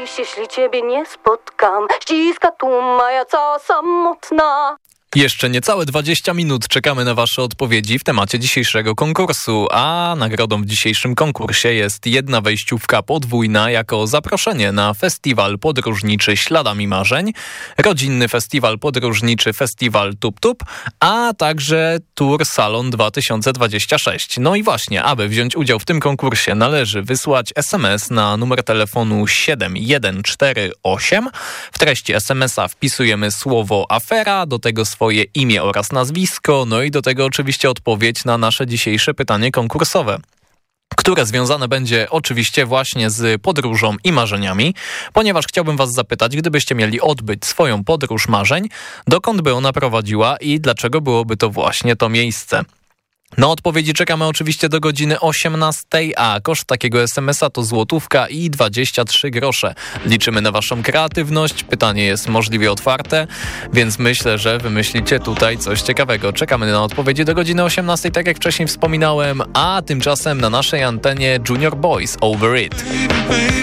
Cześć, jeśli ciebie nie spotkam. Ściska tu Maja cała samotna. Jeszcze niecałe 20 minut czekamy na wasze odpowiedzi w temacie dzisiejszego konkursu, a nagrodą w dzisiejszym konkursie jest jedna wejściówka podwójna jako zaproszenie na festiwal podróżniczy Śladami Marzeń, rodzinny festiwal podróżniczy Festiwal Tup Tup, a także Tour Salon 2026. No i właśnie, aby wziąć udział w tym konkursie należy wysłać SMS na numer telefonu 7148. W treści SMS-a wpisujemy słowo afera, do tego swoje imię oraz nazwisko, no i do tego oczywiście odpowiedź na nasze dzisiejsze pytanie konkursowe, które związane będzie oczywiście właśnie z podróżą i marzeniami, ponieważ chciałbym was zapytać, gdybyście mieli odbyć swoją podróż marzeń, dokąd by ona prowadziła i dlaczego byłoby to właśnie to miejsce? Na odpowiedzi czekamy oczywiście do godziny 18, a koszt takiego SMS-a to złotówka i 23 grosze. Liczymy na waszą kreatywność, pytanie jest możliwie otwarte, więc myślę, że wymyślicie tutaj coś ciekawego. Czekamy na odpowiedzi do godziny 18, tak jak wcześniej wspominałem, a tymczasem na naszej antenie Junior Boys Over It.